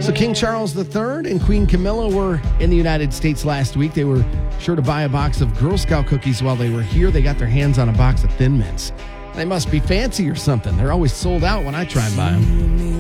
So King Charles III and Queen Camilla were in the United States last week. They were sure to buy a box of Girl Scout cookies while they were here. They got their hands on a box of Thin Mints. They must be fancy or something. They're always sold out when I try and buy them.